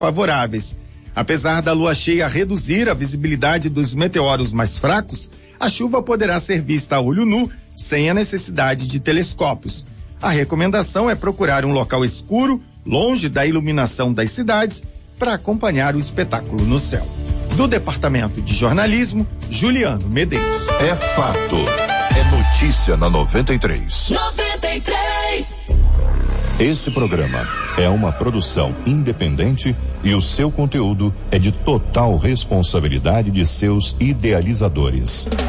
favoráveis. Apesar da lua cheia reduzir a visibilidade dos meteoros mais fracos, a chuva poderá ser vista a olho nu, sem a necessidade de telescópios. A recomendação é procurar um local escuro, longe da iluminação das cidades, para acompanhar o espetáculo no céu. Do Departamento de Jornalismo, Juliano Medeiros. É fato. É notícia na 93. 93. Esse programa é uma produção independente e o seu conteúdo é de total responsabilidade de seus idealizadores.